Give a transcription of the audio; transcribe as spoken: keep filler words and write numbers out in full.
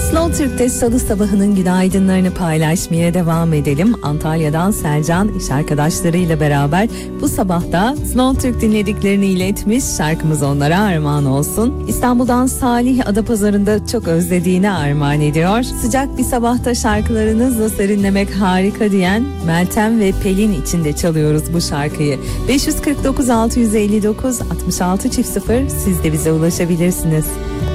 Slow Türk'te salı sabahının günaydınlarını paylaşmaya devam edelim. Antalya'dan Selcan iş arkadaşlarıyla beraber bu sabahta Slow Türk dinlediklerini iletmiş, şarkımız onlara armağan olsun. İstanbul'dan Salih Adapazarı'nda çok özlediğini armağan ediyor. Sıcak bir sabahta şarkılarınızla serinlemek harika diyen Meltem ve Pelin için de çalıyoruz bu şarkıyı. beş yüz kırk dokuz altı yüz elli dokuz altmış altı çift sıfır siz de bize ulaşabilirsiniz.